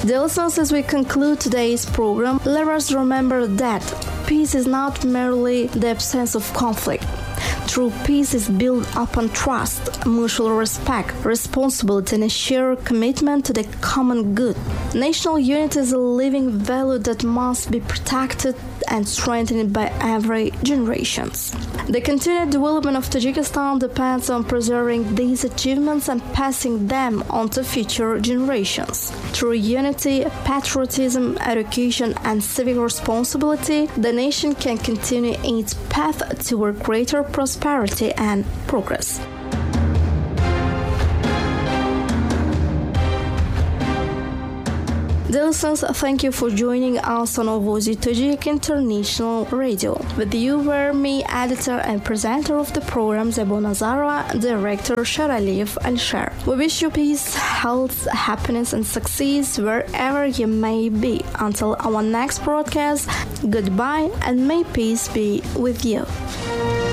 Dear listeners, as we conclude today's program, let us remember that peace is not merely the absence of conflict. True peace is built upon trust, mutual respect, responsibility, and a shared commitment to the common good. National unity is a living value that must be protected and strengthened by every generation. The continued development of Tajikistan depends on preserving these achievements and passing them on to future generations. Through unity, patriotism, education, and civic responsibility, the nation can continue its path toward greater prosperity and progress. Dear listeners, thank you for joining us on Ovozi Tajik International Radio. With you were me, editor and presenter of the program, Zebo Nazara, director Sharalif Al-Shar. We wish you peace, health, happiness and success wherever you may be. Until our next broadcast, goodbye and may peace be with you.